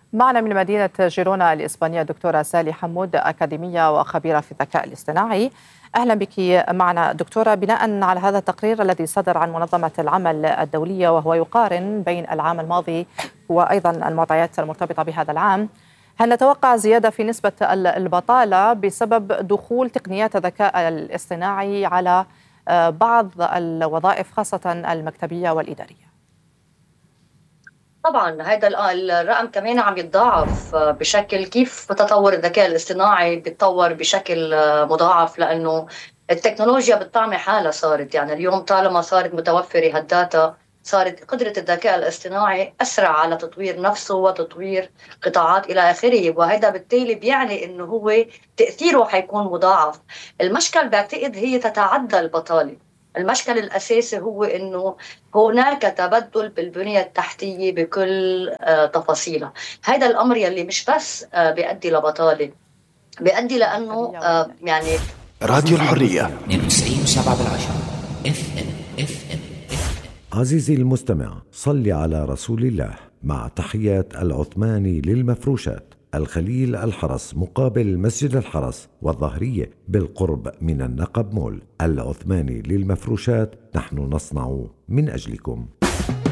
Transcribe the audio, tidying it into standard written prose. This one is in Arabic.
معنا من مدينة جيرونا الإسبانية دكتورة سالي حمود، أكاديمية وخبيرة في الذكاء الاصطناعي. أهلا بك معنا دكتورة. بناء على هذا التقرير الذي صدر عن منظمة العمل الدولية وهو يقارن بين العام الماضي وأيضا المعطيات المرتبطة بهذا العام، هل نتوقع زيادة في نسبة البطالة بسبب دخول تقنيات الذكاء الاصطناعي على بعض الوظائف خاصة المكتبية والإدارية؟ طبعا هذا الرقم كمان عم يتضاعف بشكل. كيف تطور الذكاء الاصطناعي بيتطور بشكل مضاعف؟ لأنه التكنولوجيا بتطعم حالها. صارت يعني اليوم طالما صارت متوفرة هالداتا، صارت قدرة الذكاء الاصطناعي أسرع على تطوير نفسه وتطوير قطاعات إلى آخره، وهذا بالتالي بيعني إنه هو تأثيره حيكون مضاعف. المشكل بعتقد هي تتعدى البطالة. المشكل الأساسي هو إنه هناك تبدل بالبنية التحتية بكل تفاصيلها. هذا الأمر يلي مش بس بيؤدي لبطالة، بيؤدي لأنه يعني راديو الحرية 92.7 اف ام اف ام. عزيزي المستمع، صل على رسول الله. مع تحيات العثماني للمفروشات، الخليل الحرس مقابل مسجد الحرس والظهرية بالقرب من النقب مول. العثماني للمفروشات، نحن نصنع من أجلكم.